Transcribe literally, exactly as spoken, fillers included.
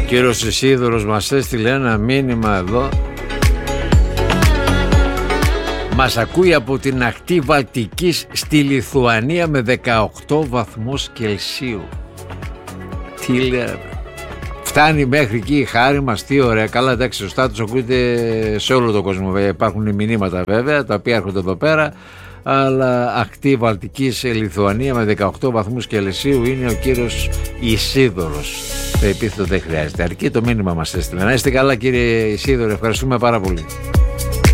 κύριος Ισίδωρος μας έστειλε ένα μήνυμα εδώ. Μας ακούει από την ακτή Βαλτικής στη Λιθουανία με δεκαοκτώ βαθμούς Κελσίου. Τι λέει, φτάνει μέχρι εκεί η χάρη μας, τι ωραία. Καλά, εντάξει, σωστά, τους ακούτε σε όλο τον κόσμο βέβαια. Υπάρχουν μηνύματα βέβαια τα οποία έρχονται εδώ πέρα, αλλά ακτή Βαλτικής Λιθουανία με δεκαοκτώ βαθμούς Κελσίου είναι ο κύριος Ισίδωρος. Το επίθετο δεν χρειάζεται, αρκεί το μήνυμα μας έστειλε. Να είστε καλά κύριε Ισίδωρο, ευχαριστούμε πάρα πολύ.